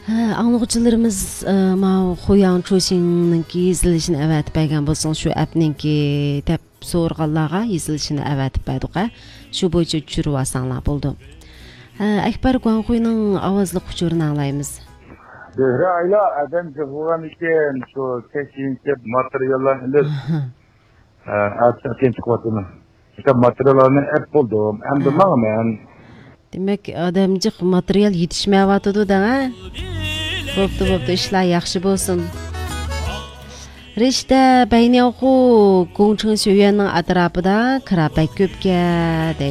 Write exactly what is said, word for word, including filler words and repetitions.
Anlıqçılarımız ma Xoyan Çoşinninki izilişini əvətib bəgən bolsun şu əpninki dəp soğurğallağa izilişini əvətib bəduqa şu boyunca çürü asanlar buldu. Əkbər Guanxuy'nın avazlı uçurunu anlayımız. Her ayla adam cevğan iken şu teknik materyallarını atın çıkartını. İşte materyallarını hep buldum. Hem de mağmen. Demek adamcıq material yetişməyəvatıdı da ha? Boptu boptu işler yaxşı bolsun. Rişdə Bəyniyaxu Gongcheng Xöyuanның atrapıda qırapək köpkə